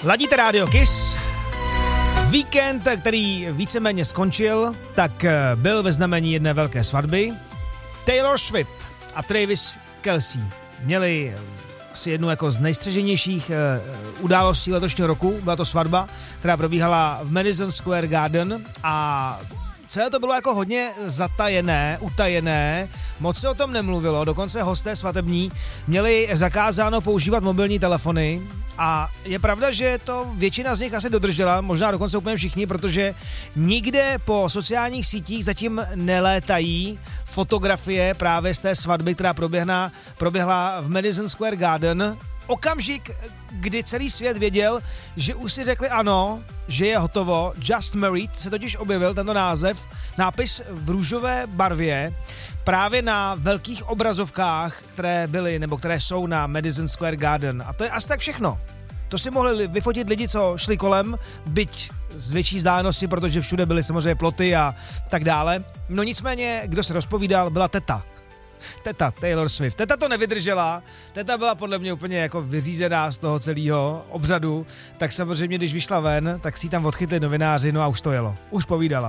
Ladíte Radio Kiss. Víkend, který víceméně skončil, tak byl ve znamení jedné velké svatby. Taylor Swift a Travis Kelce měli asi jednu jako z nejstřeženějších událostí letošního roku. Byla to svatba, která probíhala v Madison Square Garden a celé to bylo jako hodně zatajené, utajené, moc se o tom nemluvilo, dokonce hosté svatební měli zakázáno používat mobilní telefony a je pravda, že to většina z nich asi dodržela, možná dokonce úplně všichni, protože nikde po sociálních sítích zatím nelétají fotografie právě z té svatby, která proběhla v Madison Square Garden. Okamžik, kdy celý svět věděl, že už si řekli ano, že je hotovo. Just Married se totiž objevil tento nápis v růžové barvě právě na velkých obrazovkách, které jsou na Madison Square Garden. A to je asi tak všechno. To si mohli vyfotit lidi, co šli kolem, byť z větší vzdálenosti, protože všude byly samozřejmě ploty a tak dále. No nicméně, kdo se rozpovídal, byla teta Taylor Swift. Teta to nevydržela, teta byla podle mě úplně jako vyřízená z toho celého obřadu, tak samozřejmě, když vyšla ven, tak si tam odchytli novináři, no a už to jelo. Už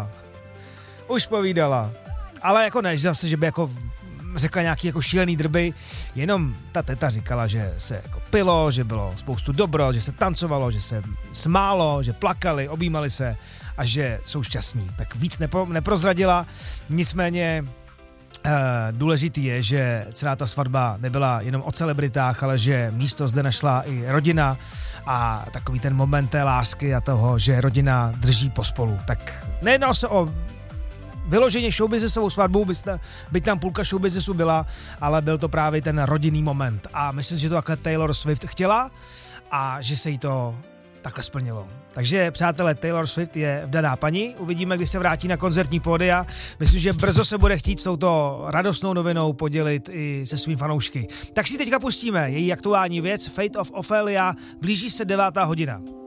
povídala. Ale jako ne, zase, že by jako řekla nějaký jako šílený drby, jenom ta teta říkala, že se jako pilo, že bylo spoustu dobro, že se tancovalo, že se smálo, že plakali, objímali se a že jsou šťastní. Tak víc neprozradila, nicméně důležitý je, že celá ta svatba nebyla jenom o celebritách, ale že místo zde našla i rodina a takový ten moment té lásky a toho, že rodina drží pospolu. Tak nejednalo se o vyloženě showbiznesovou svatbu, byť tam půlka showbiznesu byla, ale byl to právě ten rodinný moment. A myslím, že to takhle Taylor Swift chtěla a že se jí to takhle splnilo. Takže, přátelé, Taylor Swift je vdaná paní. Uvidíme, kdy se vrátí na koncertní pódia. Myslím, že brzo se bude chtít s touto radostnou novinou podělit i se svými fanoušky. Tak si teďka pustíme její aktuální věc Fate of Ophelia. Blíží se 9. hodina.